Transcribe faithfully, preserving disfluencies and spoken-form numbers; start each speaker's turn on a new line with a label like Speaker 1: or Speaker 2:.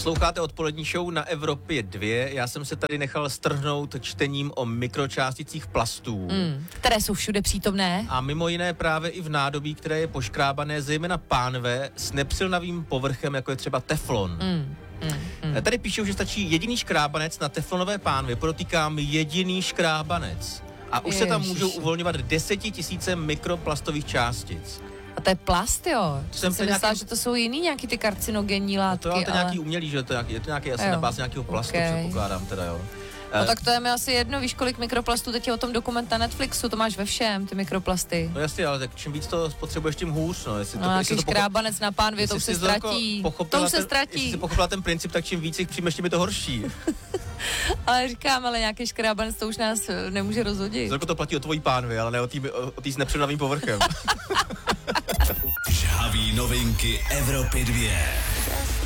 Speaker 1: Posloucháte odpolední show na Evropě dva. Já jsem se tady nechal strhnout čtením o mikročásticích plastů.
Speaker 2: Mm, které jsou všude přítomné.
Speaker 1: A mimo jiné právě i v nádobí, které je poškrábané, zejména pánve, s nepřilnavým povrchem, jako je třeba teflon.
Speaker 2: Mm, mm, mm.
Speaker 1: Tady píšou, že stačí jediný škrábanec na teflonové pánvy, podotýkám jediný škrábanec. A už
Speaker 2: Ježiši.
Speaker 1: se tam můžou uvolňovat desetitisíce mikroplastových částic.
Speaker 2: A to je plast, jo?
Speaker 1: Jsem
Speaker 2: Jsem si
Speaker 1: to
Speaker 2: myslela,
Speaker 1: nějaký-
Speaker 2: že to jsou jiný nějaký ty karcinogenní látky,
Speaker 1: To je ale to
Speaker 2: ale...
Speaker 1: nějaký umělý, že to je nějaký, je to nějaký asi
Speaker 2: Jo.
Speaker 1: na bázi nějakého plastu,
Speaker 2: Okay.
Speaker 1: předpokládám teda, jo.
Speaker 2: No tak to je mi asi jedno, víš, kolik mikroplastů, teď je o tom dokument na Netflixu, to máš ve všem, ty mikroplasty.
Speaker 1: No jasně, ale tak čím víc to spotřebuješ, tím hůř, no. Jestli
Speaker 2: No,
Speaker 1: to,
Speaker 2: nějaký
Speaker 1: jestli to pochop-
Speaker 2: škrábanec na pánvě, to
Speaker 1: jestli
Speaker 2: už se
Speaker 1: jsi Zorko
Speaker 2: ztratí.
Speaker 1: pochopila
Speaker 2: To už se
Speaker 1: ten- Jestli
Speaker 2: ztratí.
Speaker 1: jsi pochopila ten princip, tak čím víc jich přijmeš, tím je to horší.
Speaker 2: Ale říkám, ale nějaký škrábanec to už nás eh, nemůže rozhodit.
Speaker 1: Zorko, to platí o tvojí pánvi, ale ne o tý, o, o tý s nepřilnavým povrchem.
Speaker 3: Žhavý novinky Evropy dva.